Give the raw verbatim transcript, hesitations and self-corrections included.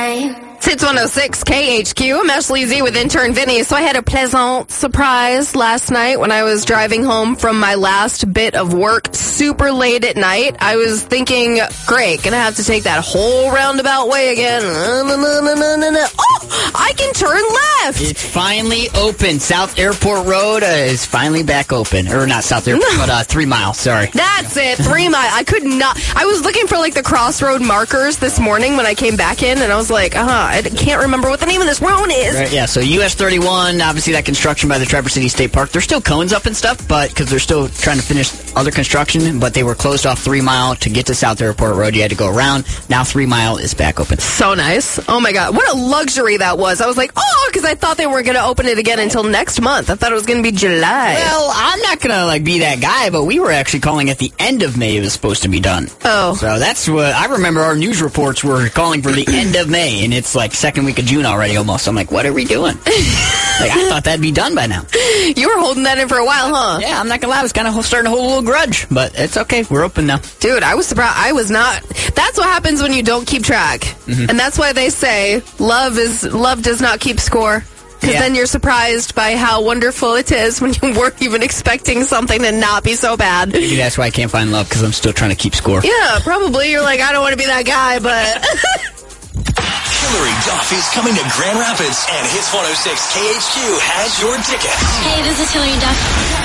night. It's one oh six K H Q. I'm Ashley Z with intern Vinny. So I had a pleasant surprise last night when I was driving home from my last bit of work super late at night. I was thinking, great, gonna have to take that whole roundabout way again. Oh, I can turn left. It's finally open. South Airport Road uh, is finally back open. Or not South Airport, but uh, Three Mile, sorry. That's it, Three Mile. I could not. I was looking for like the crossroad markers this morning when I came back in, and I was like, uh-huh, I can't remember what the name of this road is. Right, yeah, so U S thirty-one, obviously that construction by the Traverse City State Park. There's still cones up and stuff, but because they're still trying to finish other construction, but they were closed off Three Mile to get to South Airport Road. You had to go around. Now Three Mile is back open. So nice. Oh my God. What a luxury that was. I was like, oh, because I thought they weren't going to open it again until next month. I thought it was going to be July. Well, I'm not going to like be that guy, but we were actually calling at the end of May it was supposed to be done. Oh. So that's what I remember. Our news reports were calling for the end of May, and it's like second week of June already almost. I'm like, what are we doing? Like, I thought that'd be done by now. You were holding that in for a while, huh? Yeah, I'm not gonna lie. I was kind of starting to hold a little grudge, but it's okay. We're open now. Dude, I was surprised. I was not. That's what happens when you don't keep track. Mm-hmm. And that's why they say love is love does not keep score. Because yeah. then you're surprised by how wonderful it is when you weren't even expecting something to not be so bad. Maybe that's why I can't find love, because I'm still trying to keep score. Yeah, probably. You're like, I don't want to be that guy, but... Hillary Duff is coming to Grand Rapids, and Hits one oh six K H Q has your tickets. Hey, this is Hillary Duff.